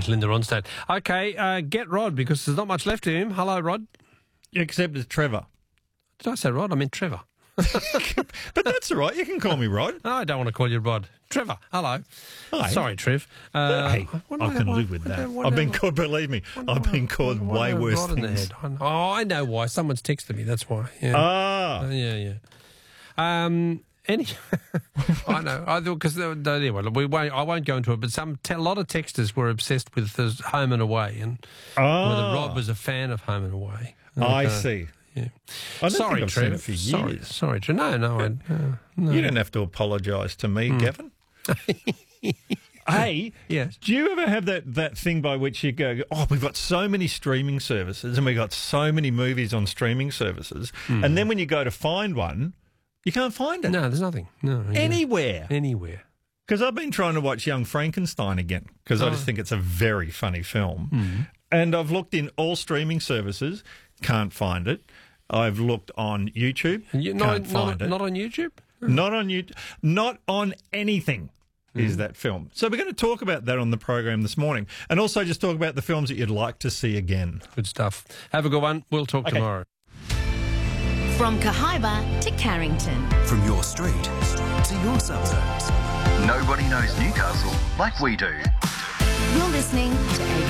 Linda Ronstadt. Okay, get Rod, because there's not much left of him. Hello, Rod. Except it's Trevor. Did I say Rod? I meant Trevor. But that's all right. You can call me Rod. No, I don't want to call you Rod. Trevor, hello. Hi. Sorry, Trev. Hey, I can live with that. I've been called, believe me, I've been called way worse Rod in the things. head. Oh, I know why. Someone's texted me. That's why. Yeah. Yeah. I know. Because anyway, I won't go into it. But a lot of texters were obsessed with Home and Away, and whether Rod was a fan of Home and Away. I see. Yeah. I don't Sorry, think I've Trev. seen it for years. Sorry, Trev. No. You don't have to apologise to me, Gavin. Hey, Yes. do you ever have that thing by which you go, oh, we've got so many streaming services and we've got so many movies on streaming services, and then when you go to find one, you can't find it. No, there's nothing. No. Anywhere. Because I've been trying to watch Young Frankenstein again because I just think it's a very funny film. And I've looked in all streaming services, can't find it. I've looked on YouTube, can't find it. Not on YouTube? Not on YouTube. Not on anything is that film. So we're going to talk about that on the program this morning, and also just talk about the films that you'd like to see again. Good stuff. Have a good one. We'll talk tomorrow. From Cahaiba to Carrington. From your street to your suburbs. Nobody knows Newcastle like we do. You're listening to